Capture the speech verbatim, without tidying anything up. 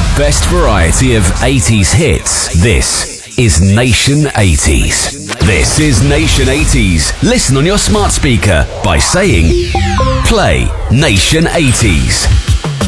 best variety of eighties hits. This is Nation eighties. This is Nation eighties. Listen on your smart speaker by saying, play Nation eighties.